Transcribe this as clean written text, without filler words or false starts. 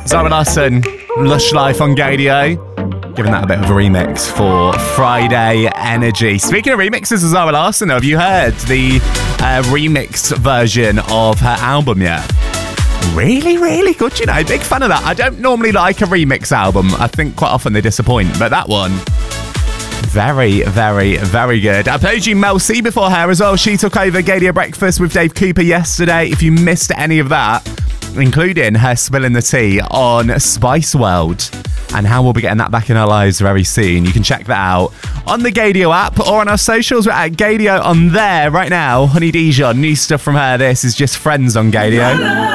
Zara Larsson, Lush Life on Gadio. Giving that a bit of a remix for Friday Energy. Speaking of remixes of Zara Larsson, have you heard the remix version of her album yet? Really, really good, you know. Big fan of that. I don't normally like a remix album. I think quite often they disappoint, but that one, very, very, very good. I played you Mel C before her as well. She took over Gadio Breakfast with Dave Cooper yesterday. If you missed any of that, including her spilling the tea on Spice World and how we'll be getting that back in our lives very soon. You can check that out on the Gadio app or on our socials. We're at Gadio on there right now. Honey Dijon, new stuff from her. This is just Friends on Gadio.